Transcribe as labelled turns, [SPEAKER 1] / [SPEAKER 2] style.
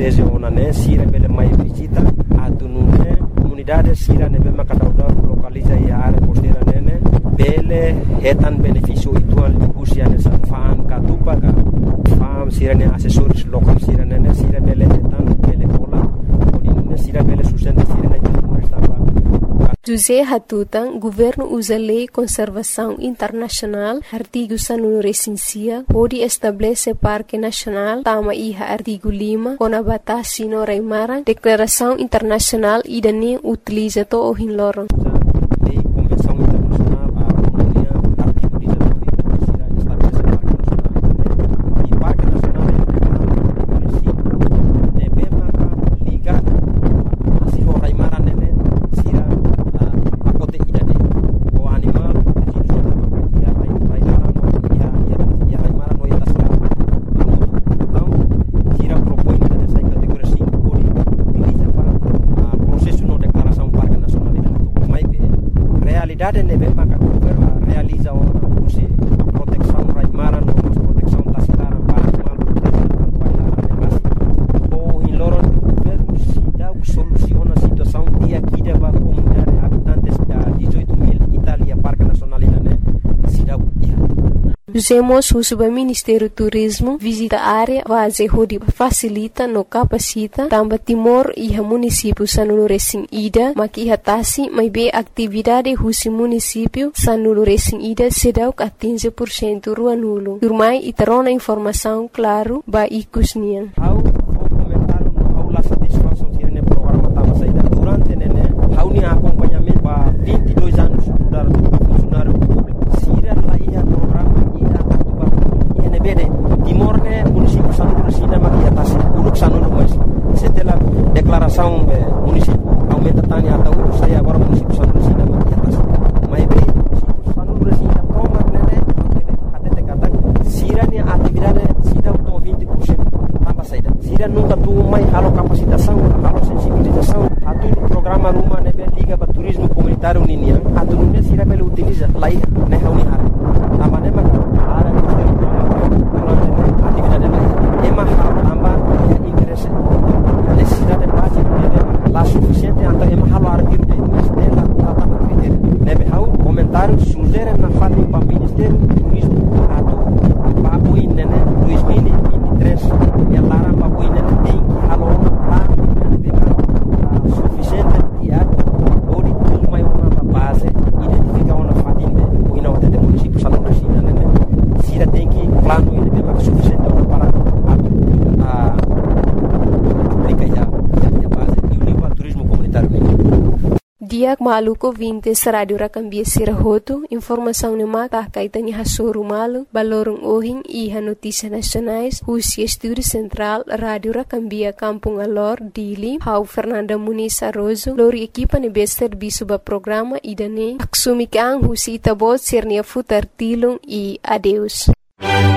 [SPEAKER 1] Indonesia onane sira bele mai visita atunune comunidade sira nebe makadauda localiza ya área costeira nene bele hetan benefício ituan ligusia nessa faan katupa ka fam sira ne assessores local sira nene sira bele hetan bele pola odinune sira bele sustenta sira ne estava
[SPEAKER 2] José Hatutan, governo usa lei conservação internacional, artigo sanunu recensia, pode estabelecer parque nacional, tama iha artigo 5, com a batasi no Raimaran, declaração internacional idane utiliza to o hinloron.
[SPEAKER 1] lei convenção internacional a comunidade artigo 19 sira estabelece parque nacional e parque nacional ne bema liga si ho Raimaran nene sira pacote idane o animal ya Raimaran no ya tasla então sira propõe nessa categoria 5 pode utiliza para processo no declaração parque nacional mas realidade ne bema ka governo realiza uma proteção Raimaran no proteção tasla para animal ou em loro governo se dá soluciona a situação dia que deva comunidade habitantes da 18.000 Itália Parque Nacional né se dá
[SPEAKER 2] Usemos o Ministério do Turismo visita a área base onde facilita no capacita também Timor e o município Sanulu Recém Ida maki hatasi mai be atividade husi município Sanulu Recém Ida sedau a 15% ruanulo. Turmai iterona informação claro ba ikusnian.
[SPEAKER 1] How comentar how la satisfação tiene programa tava saída durante nene how ni acompanhamento para 22 anos mudar funcionário público. Sira lá ia programa BD Timor ne município Sanulu Resina makia tasi uruk Sanulu mas setelah declaração município aumenta tani atau saya agora município Sanulu Resina makia tasi mai be município Sanulu Resina toma nene até kata sira ni atividade sida to 20% tambah saída sira nunca tu mai halo capacitação halo sensibilização atu programa rumah nebe liga para turismo comunitário ninia atu ne sira bele utiliza lai ne hauni hara tambah ne mak ara atividade mais tambah interesse necessidade básica lá suficiente então é mahalo artigo de estela tambah critério nebe hau comentário sugere na fala para ministério do turismo atu papuin nene 2023 e lara papuin nene tem que halo lá suficiente diário ou de tudo mais uma base identificar uma fatin de o ina de município Sanulu Resina nene sira tem que plano ini memang suficiente para aplicar ya base e o turismo comunitário
[SPEAKER 2] Diak Maluko 20 Radio Rakambia Sirahoto, informação no mata kaitani hasoru malu, balorong ohing iha notícias nacionais, Husi Estúdio Central, Radio Rakambia Kampung Alor, Dili, Hau Fernanda Muniz Arrozo, lori equipa ne bester bisuba programa idane, aksumikang Husi Itabot Sernia Futar Tilung e adeus.